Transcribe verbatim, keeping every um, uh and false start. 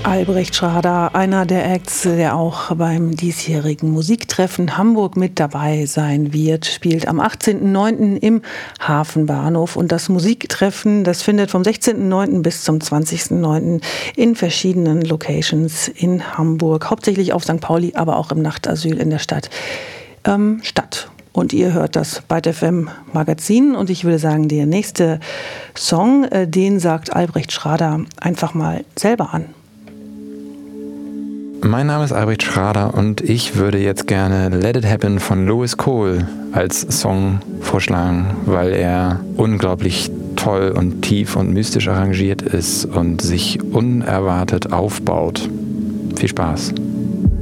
Albrecht Schrader, einer der Acts, der auch beim diesjährigen Musiktreffen Hamburg mit dabei sein wird, spielt am achtzehnten neunten im Hafenbahnhof. Und das Musiktreffen, das findet vom sechzehnten neunten bis zum zwanzigsten neunten in verschiedenen Locations in Hamburg, hauptsächlich auf Sankt Pauli, aber auch im Nachtasyl in der Stadt, ähm, statt. Und ihr hört das Byte F M Magazin und ich würde sagen, der nächste Song, äh, den sagt Albrecht Schrader einfach mal selber an. Mein Name ist Albrecht Schrader und ich würde jetzt gerne Let It Happen von Louis Cole als Song vorschlagen, weil er unglaublich toll und tief und mystisch arrangiert ist und sich unerwartet aufbaut. Viel Spaß.